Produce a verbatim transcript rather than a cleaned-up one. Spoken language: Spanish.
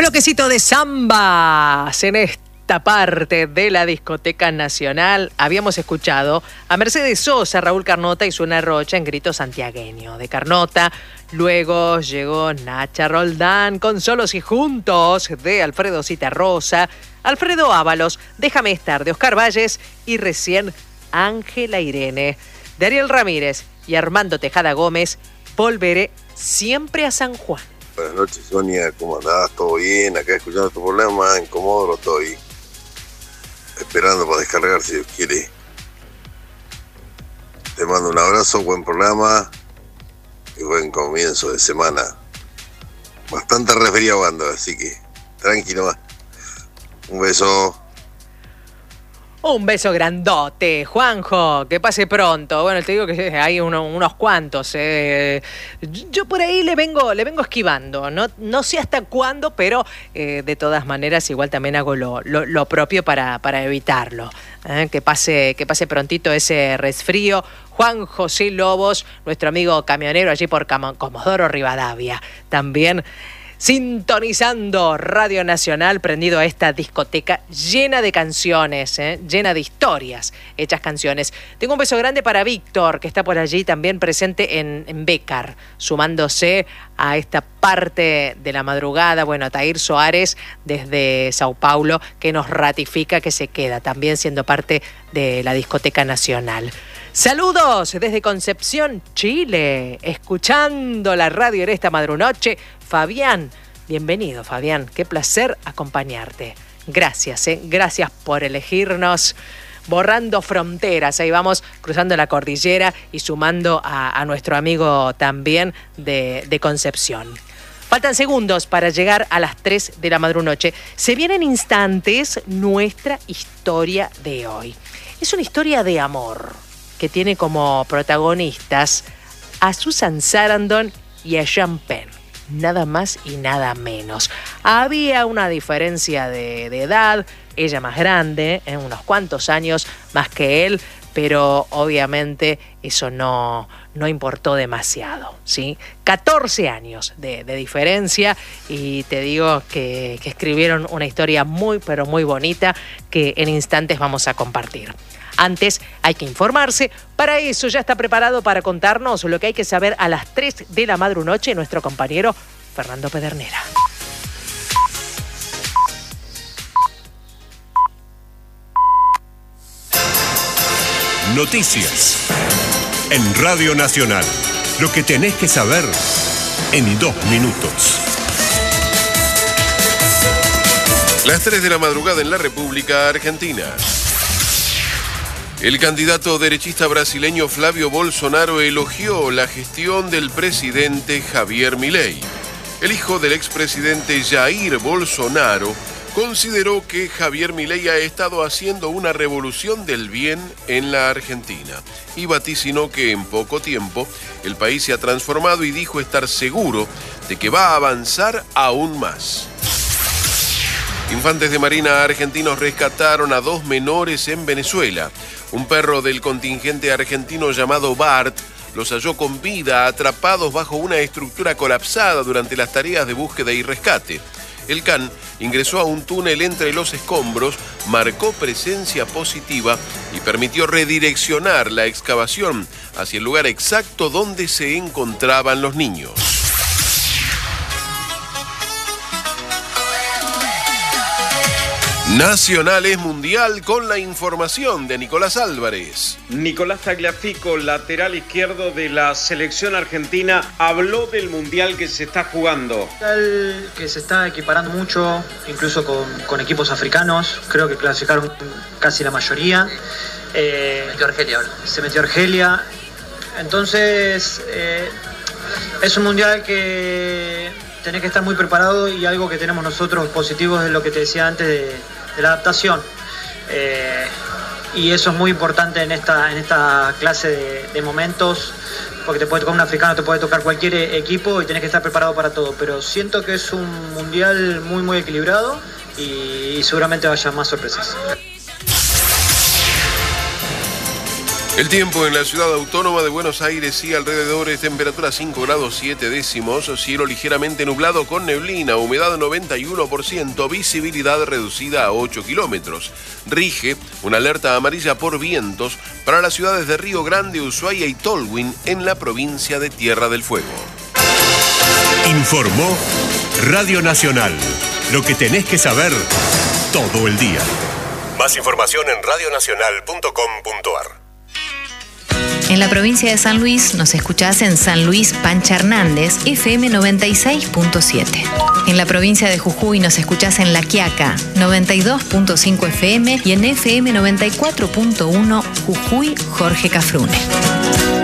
Bloquecito de zambas en esta parte de la discoteca nacional. Habíamos escuchado a Mercedes Sosa, Raúl Carnota y Susana Rocha en Grito Santiagueño. De Carnota, luego llegó Nacha Roldán con Solos y Juntos de Alfredo Citarrosa, Alfredo Ábalos, Déjame Estar de Oscar Valles y recién Ángela Irene. De Ariel Ramírez y Armando Tejada Gómez, Volveré siempre a San Juan. Buenas noches, Sonia, ¿cómo andás? ¿Todo bien? Acá escuchando tu programa, en Comodoro estoy esperando para descargar si Dios quiere. Te mando un abrazo, buen programa y buen comienzo de semana. Bastante resfriado ando, así que tranquilo más. Un beso. Un beso grandote, Juanjo, que pase pronto. Bueno, te digo que hay uno, unos cuantos. Eh. Yo por ahí le vengo, le vengo esquivando. No, no sé hasta cuándo, pero eh, de todas maneras igual también hago lo, lo, lo propio para, para evitarlo. Eh, que pase, que pase prontito ese resfrío. Juan José Lobos, nuestro amigo camionero allí por Comodoro Rivadavia. También sintonizando Radio Nacional, prendido a esta discoteca llena de canciones, ¿eh? llena de historias, hechas canciones. Tengo un beso grande para Víctor, que está por allí también presente en, en Bécar, sumándose a esta parte de la madrugada. Bueno, Tair Soares desde Sao Paulo, que nos ratifica que se queda también siendo parte de la discoteca nacional. Saludos desde Concepción, Chile, escuchando la radio en esta madrunoche. Fabián, bienvenido Fabián, qué placer acompañarte. Gracias, ¿eh? Gracias por elegirnos. Borrando fronteras, ahí vamos cruzando la cordillera y sumando a, a nuestro amigo también de, de Concepción. Faltan segundos para llegar a las tres de la madrunoche. Se vienen instantes nuestra historia de hoy. Es una historia de amor que tiene como protagonistas a Susan Sarandon y a Sean Penn. Nada más y nada menos. Había una diferencia de, de edad, ella más grande, en unos cuantos años más que él, pero obviamente eso no, no importó demasiado, ¿sí? catorce años de, de diferencia y te digo que, que escribieron una historia muy, pero muy bonita que en instantes vamos a compartir. Antes hay que informarse. Para eso ya está preparado para contarnos lo que hay que saber a las tres de la madrunoche nuestro compañero Fernando Pedernera. Noticias en Radio Nacional. Lo que tenés que saber en dos minutos. Las tres de la madrugada en la República Argentina. El candidato derechista brasileño Flavio Bolsonaro elogió la gestión del presidente Javier Milei. El hijo del expresidente Jair Bolsonaro consideró que Javier Milei ha estado haciendo una revolución del bien en la Argentina y vaticinó que en poco tiempo el país se ha transformado y dijo estar seguro de que va a avanzar aún más. Infantes de Marina argentinos rescataron a dos menores en Venezuela. Un perro del contingente argentino llamado Bart los halló con vida atrapados bajo una estructura colapsada durante las tareas de búsqueda y rescate. El can ingresó a un túnel entre los escombros, marcó presencia positiva y permitió redireccionar la excavación hacia el lugar exacto donde se encontraban los niños. Nacional es mundial con la información de Nicolás Álvarez. Nicolás Tagliafico, lateral izquierdo de la selección argentina, habló del mundial que se está jugando. Que se está equiparando mucho, incluso con, con equipos africanos. Creo que clasificaron casi la mayoría. Eh, se metió Argelia ahora. Se metió Argelia. Entonces, eh, es un mundial que tenés que estar muy preparado y algo que tenemos nosotros positivos es lo que te decía antes de, de la adaptación. Eh, y eso es muy importante en esta, en esta clase de, de momentos, porque te puede tocar un africano, te puede tocar cualquier equipo y tenés que estar preparado para todo. Pero siento que es un mundial muy, muy equilibrado y, y seguramente vaya más sorpresas. El tiempo en la ciudad autónoma de Buenos Aires y alrededores, temperatura cinco grados siete décimos, cielo ligeramente nublado con neblina, humedad noventa y uno por ciento, visibilidad reducida a ocho kilómetros. Rige una alerta amarilla por vientos para las ciudades de Río Grande, Ushuaia y Tolwyn en la provincia de Tierra del Fuego. Informó Radio Nacional. Lo que tenés que saber todo el día. Más información en radio nacional punto com punto a r. En la provincia de San Luis nos escuchás en San Luis Pancha Hernández, F M noventa y seis punto siete. En la provincia de Jujuy nos escuchás en La Quiaca, noventa y dos punto cinco F M y en F M noventa y cuatro punto uno Jujuy Jorge Cafrune.